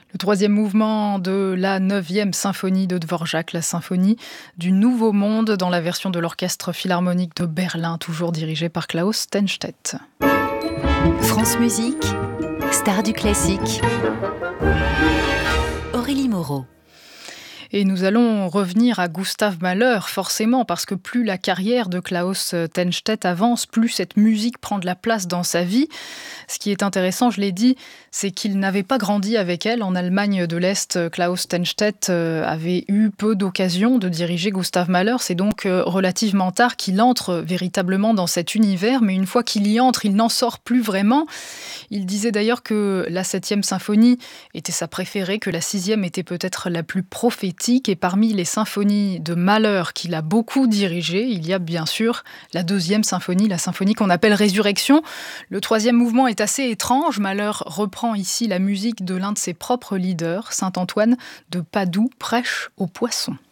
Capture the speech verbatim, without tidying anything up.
Le troisième mouvement de la neuvième symphonie de Dvorak, la symphonie du Nouveau Monde, dans la version de l'Orchestre Philharmonique de Berlin, toujours dirigé par Klaus Tennstedt. France Musique, star du classique. Aurélie Moreau. Et nous allons revenir à Gustav Mahler, forcément, parce que plus la carrière de Klaus Tennstedt avance, plus cette musique prend de la place dans sa vie. Ce qui est intéressant, je l'ai dit, c'est qu'il n'avait pas grandi avec elle. En Allemagne de l'Est, Klaus Tennstedt avait eu peu d'occasions de diriger Gustav Mahler. C'est donc relativement tard qu'il entre véritablement dans cet univers, mais une fois qu'il y entre, il n'en sort plus vraiment. Il disait d'ailleurs que la septième symphonie était sa préférée, que la sixième était peut-être la plus prophétique. Et parmi les symphonies de Mahler qu'il a beaucoup dirigées, il y a bien sûr la deuxième symphonie, la symphonie qu'on appelle Résurrection. Le troisième mouvement est assez étrange. Mahler reprend ici la musique de l'un de ses propres leaders, Saint Antoine de Padoue, prêche aux poissons.